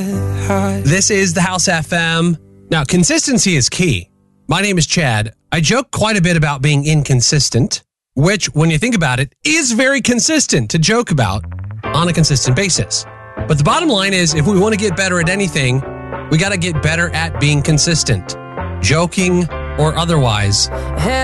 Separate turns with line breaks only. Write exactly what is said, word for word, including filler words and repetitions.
This is the House F M. Now, consistency is key. My name is Chad. I joke quite a bit about being inconsistent, which, when you think about it, is very consistent to joke about on a consistent basis. But the bottom line is, if we want to get better at anything, we got to get better at being consistent, joking or otherwise.